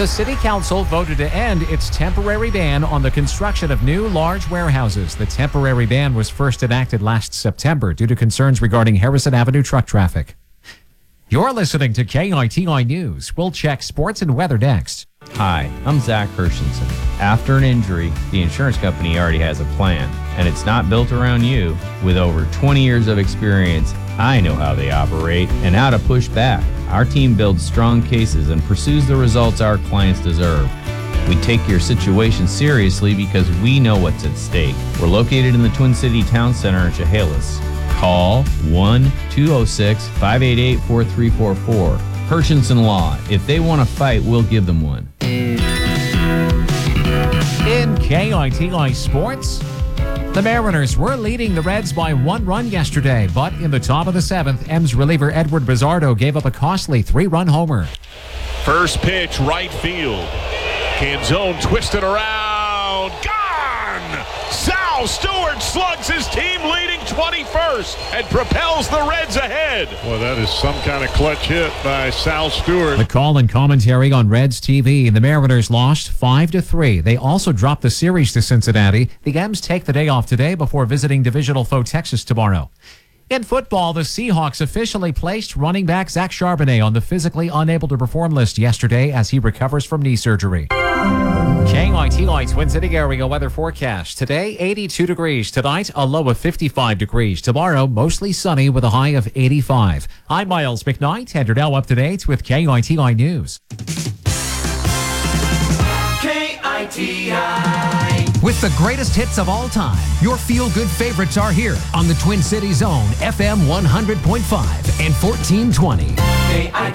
The City Council voted to end its temporary ban on the construction of new large warehouses. The temporary ban was first enacted last September due to concerns regarding Harrison Avenue truck traffic. You're listening to KITI News. We'll check sports and weather next. Hi, I'm Zach Hershenson. After an injury, the insurance company already has a plan, and it's not built around you. With over 20 years of experience, I know how they operate and how to push back. Our team builds strong cases and pursues the results our clients deserve. We take your situation seriously because we know what's at stake. We're located in the Twin City Town Center in Chehalis. Call 1-206-588-4344. Hershenson Law. If they want to fight, we'll give them one. In KITI Sports, the Mariners were leading the Reds by 1 run yesterday, but in the top of the 7th, M's reliever Edward Bizzardo gave up a costly 3-run homer. First pitch, right field. Canzone twisted around. Gone! Sal Stewart slugs his team leading 21st and propels the Reds ahead. Well, that is some kind of clutch hit by Sal Stewart. The call and commentary on Reds TV. The Mariners lost 5-3. They also dropped the series to Cincinnati. The M's take the day off today before visiting divisional foe Texas tomorrow. In football, the Seahawks officially placed running back Zach Charbonnet on the physically unable to perform list yesterday as he recovers from knee surgery. KITI Twin City area weather forecast. Today, 82 degrees. Tonight, a low of 55 degrees. Tomorrow, mostly sunny with a high of 85. I'm Miles McKnight, and you're now up to date with KITI News. KITI. With the greatest hits of all time, your feel-good favorites are here on the Twin Cities Zone, FM 100.5 and 1420.